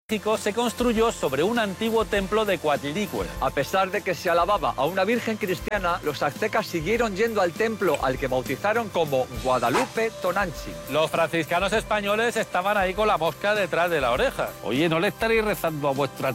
México se construyó sobre un antiguo templo de Coatlicue. A pesar de que se alababa a una virgen cristiana, los aztecas siguieron yendo al templo al que bautizaron como Guadalupe Tonantzin. Los franciscanos españoles estaban ahí con la mosca detrás de la oreja. Oye, ¿no le estaréis rezando a vuestra